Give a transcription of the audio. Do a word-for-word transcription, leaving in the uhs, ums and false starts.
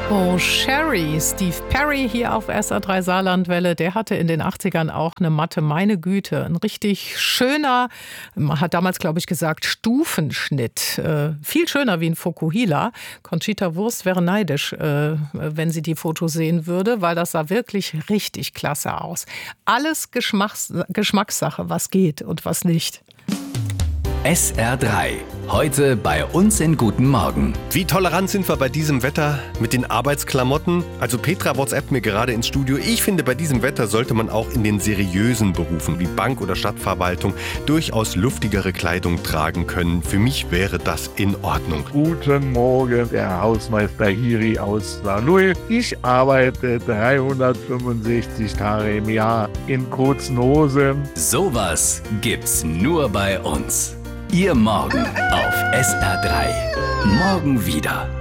Oh, Sherry, Steve Perry hier auf S R drei Saarlandwelle, der hatte in den achtzigern auch eine Matte, meine Güte, ein richtig schöner, man hat damals, glaube ich, gesagt, Stufenschnitt. Äh, viel schöner wie ein Fokuhila. Conchita Wurst wäre neidisch, äh, wenn sie die Fotos sehen würde, weil das sah wirklich richtig klasse aus. Alles Geschmacks- Geschmackssache, was geht und was nicht. S R drei. Heute bei uns in Guten Morgen. Wie tolerant sind wir bei diesem Wetter mit den Arbeitsklamotten? Also Petra WhatsAppt mir gerade ins Studio. Ich finde, bei diesem Wetter sollte man auch in den seriösen Berufen wie Bank oder Stadtverwaltung durchaus luftigere Kleidung tragen können. Für mich wäre das in Ordnung. Guten Morgen, der Hausmeister Hiri aus Saarlouis. Ich arbeite dreihundertfünfundsechzig Tage im Jahr in kurzen Hosen. Sowas gibt's nur bei uns. Ihr Morgen auf S R drei. Morgen wieder.